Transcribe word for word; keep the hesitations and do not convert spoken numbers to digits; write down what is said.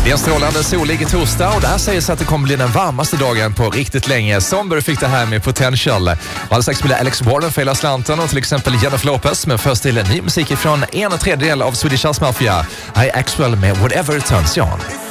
Det är en strålande solig torsdag och det här sägs att det kommer bli den varmaste dagen på riktigt länge. Somber fick det här med Potential. Och alldeles strax blir Alex Warren för hela slanten och till exempel Jennifer Lopez. Men först till ny musik från en tredjedel av Swedish House Mafia. I Axwell med Whatever Turns You On.